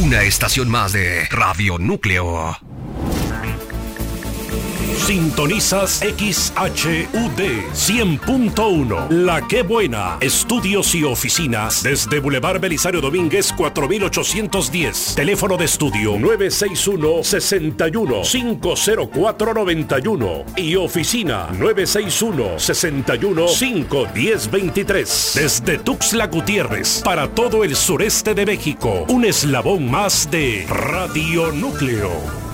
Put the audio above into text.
Una estación más de Radio Núcleo. Sintonizas XHUD 100.1. La Qué Buena. Estudios y oficinas desde Boulevard Belisario Domínguez 4810. Teléfono de estudio 961-61-50491 y oficina 961-61-51023. Desde Tuxtla Gutiérrez para todo el sureste de México. Un eslabón más de Radio Núcleo.